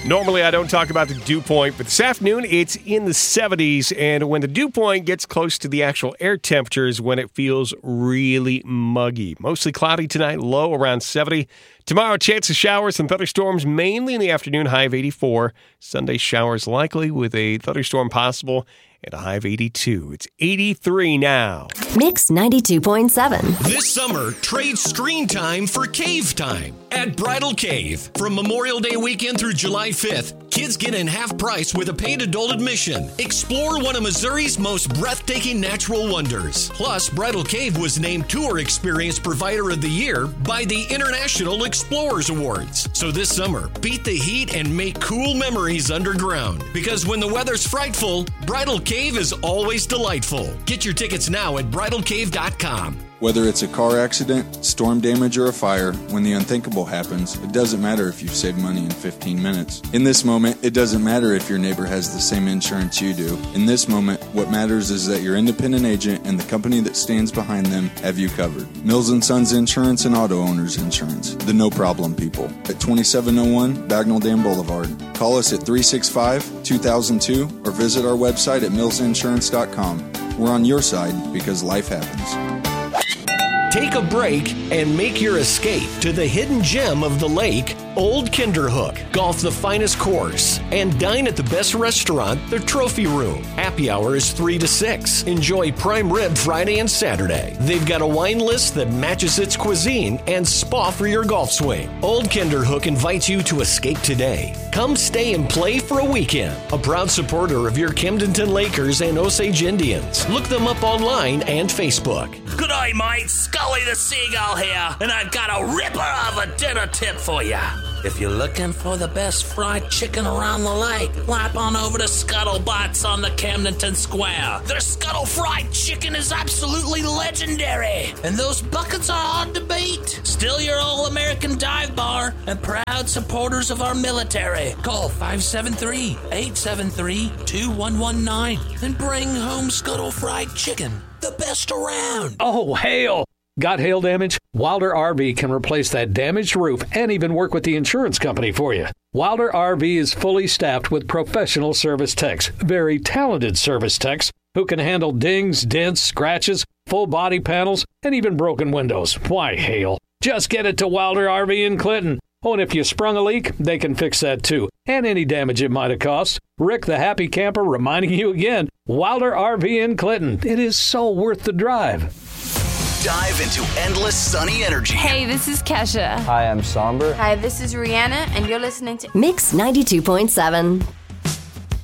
Normally, I don't talk about the dew point, but this afternoon, it's in the 70s, and when the dew point gets close to the actual air temperature is when it feels really muggy. Mostly cloudy tonight, low around 70. Tomorrow, chance of showers and thunderstorms, mainly in the afternoon, high of 84. Sunday, showers likely with a thunderstorm possible and a high of 82. It's 83 now. Mix 92.7. This summer, trade screen time for cave time at Bridal Cave. From Memorial Day weekend through July 5th, kids get in half price with a paid adult admission. Explore one of Missouri's most breathtaking natural wonders. Plus, Bridal Cave was named Tour Experience Provider of the Year by the International Explorers Awards. So this summer, beat the heat and make cool memories underground. Because when the weather's frightful, Bridal Cave is always delightful. Get your tickets now at bridalcave.com. Whether it's a car accident, storm damage, or a fire, when the unthinkable happens, it doesn't matter if you've saved money in 15 minutes. In this moment, it doesn't matter if your neighbor has the same insurance you do. In this moment, what matters is that your independent agent and the company that stands behind them have you covered. Mills & Sons Insurance and Auto Owners Insurance. The no-problem people. At 2701 Bagnell Dam Boulevard. Call us at 365-2002 or visit our website at millsinsurance.com. We're on your side because life happens. Take a break and make your escape to the hidden gem of the lake, Old Kinderhook. Golf the finest course and dine at the best restaurant, the Trophy Room. Happy hour is 3 to 6. Enjoy prime rib Friday and Saturday. They've got a wine list that matches its cuisine and spa for your golf swing. Old Kinderhook invites you to escape today. Come stay and play for a weekend. A proud supporter of your Camdenton Lakers and Osage Indians. Look them up online and Facebook. Good day, mate. Scully the Seagull here, and I've got a ripper of a dinner tip for you. If you're looking for the best fried chicken around the lake, lap on over to Scuttlebutt's on the Camdenton Square. Their Scuttle fried chicken is absolutely legendary, and those buckets are hard to beat. Still your all-American dive bar and proud supporters of our military. Call 573-873-2119 and bring home Scuttle fried chicken, the best around. Oh, hail! Got hail damage? Wilder RV can replace that damaged roof and even work with the insurance company for you. Wilder RV is fully staffed with professional service techs, very talented service techs, who can handle dings, dents, scratches, full body panels, and even broken windows. Why hail? Just get it to Wilder RV in Clinton. Oh, and if you sprung a leak, they can fix that too, and any damage it might have cost. Rick the Happy Camper reminding you again, Wilder RV in Clinton. It is so worth the drive. Dive into endless sunny energy. Hey, this is Kesha. Hi, I'm Somber. Hi, this is Rihanna, and you're listening to Mix 92.7.